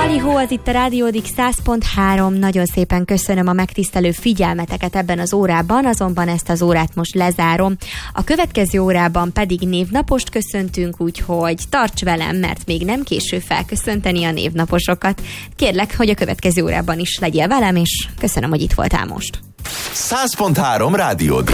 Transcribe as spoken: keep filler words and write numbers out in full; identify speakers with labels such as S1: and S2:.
S1: Teli hó, az itt a Rádiódik száz pont három. Nagyon szépen köszönöm a megtisztelő figyelmeteket ebben az órában, azonban ezt az órát most lezárom. A következő órában pedig névnapost köszöntünk, úgyhogy tarts velem, mert még nem késő felköszönteni a névnaposokat. Kérlek, hogy a következő órában is legyél velem, és köszönöm, hogy itt voltál most.
S2: száz pont három Rádiódik.